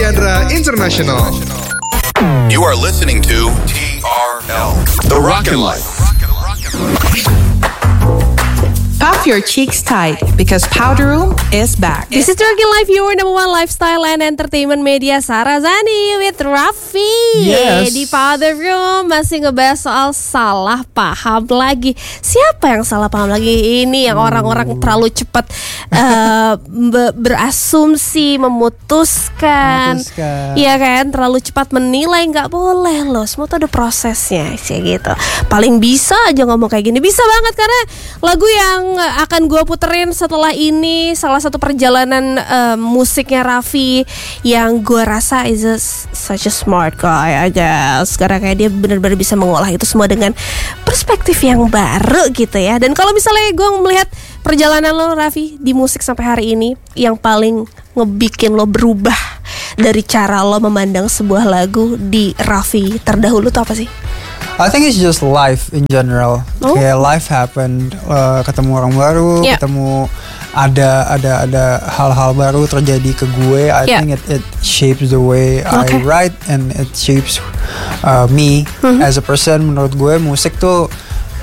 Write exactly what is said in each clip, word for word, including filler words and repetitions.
Chandra International. You are listening to T R L, The Rockin' Life. Puff your cheeks tight because Powder Room is back. This is The Rockin' Life, your number one lifestyle and entertainment media. Sarah Zani with Raffi. Yes. Di Powder Room masih ngebahas soal salah paham lagi. Siapa yang salah paham lagi? Ini yang orang-orang terlalu cepat uh, be- berasumsi, memutuskan. Memutuskan. Iya kan, terlalu cepat menilai. Nggak boleh loh, semua tuh ada prosesnya sih gitu. Paling bisa aja ngomong kayak gini. Bisa banget karena lagu yang akan gue puterin setelah ini salah satu perjalanan uh, musiknya Raffi yang gue rasa is a, such a smart guy I guess, karena kayak dia benar-benar bisa mengolah itu semua dengan perspektif yang baru gitu ya. Dan kalau misalnya gue melihat perjalanan lo Raffi di musik sampai hari ini, yang paling ngebikin lo berubah dari cara lo memandang sebuah lagu di Raffi terdahulu tuh apa sih? I think it's just life in general. Oh? Kayak life happened, uh, ketemu orang baru, Yeah. ketemu ada ada ada hal-hal baru terjadi ke gue. I Yeah. think it it shapes the way Okay. I write and it shapes uh, me Mm-hmm. as a person. Menurut gue musik tuh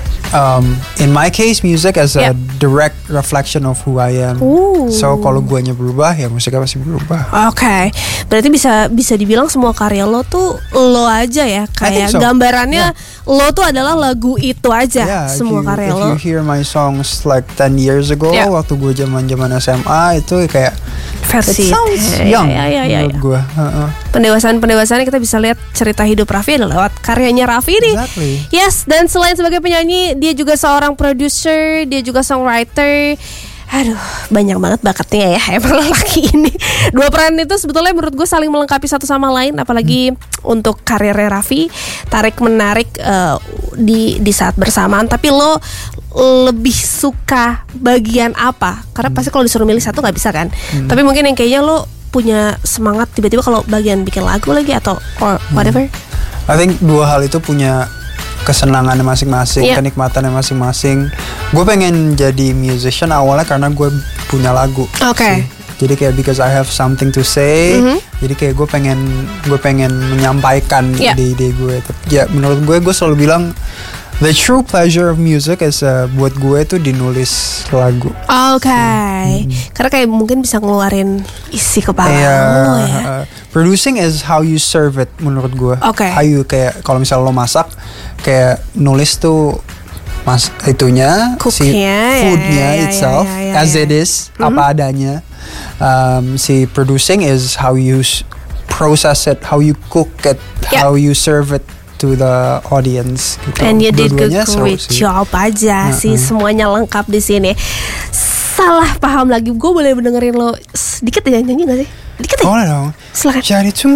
um, in my case music as a Yeah. direct reflection of who I am. Ooh. So kalau guanya berubah ya musiknya pasti berubah. Oke, berarti bisa bisa dibilang semua karya lo tuh lo aja ya, kayak so. gambarannya lo tuh adalah lagu itu aja, Yeah, semua if you, karya if lo. you hear my songs like ten years ago, Yeah. waktu gue zaman-zaman S M A itu kayak Versi it sounds ya, young ya, ya, ya, menurut ya. gue. Uh-uh. Pendewasaan-pendewasaan kita bisa lihat cerita hidup Raffi adalah lewat karyanya Raffi nih. Exactly. Yes, dan selain sebagai penyanyi, dia juga seorang producer, dia juga songwriter. Aduh, banyak banget bakatnya ya emang lelaki ini. Dua peran itu sebetulnya menurut gue saling melengkapi satu sama lain. Apalagi hmm. untuk karirnya Raffi, tarik menarik uh, di di saat bersamaan. Tapi lo lebih suka bagian apa? Karena pasti kalau disuruh milih satu nggak bisa kan. Hmm. Tapi mungkin yang kayaknya lo punya semangat tiba-tiba kalau bagian bikin lagu lagi atau or whatever. I think dua hal itu punya kesenangannya masing-masing, Yeah. kenikmatannya masing-masing. Gue pengen jadi musician awalnya karena gue punya lagu. Oke. sih. Jadi kayak because I have something to say. Mhm. Jadi kayak gue pengen gue pengen menyampaikan Yeah. ide-ide gue. Ya menurut gue gue selalu bilang the true pleasure of music is uh, buat gue tuh dinulis lagu. Oke, okay. hmm. Karena kayak mungkin bisa ngeluarin isi kepala Kayak, lo ya. uh, producing is how you serve it menurut gue. Oke. How you kayak kalau misalnya lo masak, kayak nulis tuh mas itunya, si Cooknya, foodnya ya, ya, itself ya, ya, ya, as ya. it is, Mhm. apa adanya. Um, si producing is how you s- process it, how you cook it, Yeah. how you serve it to the audience. Gitu. And you did a Dua-duanya seru great sih. job aja Uh-uh. sih, semuanya lengkap di sini. Salah paham lagi, gue boleh dengerin lo sedikit ya nyanyi nggak sih? Dikit ya? Boleh dong. Silakan. Jadi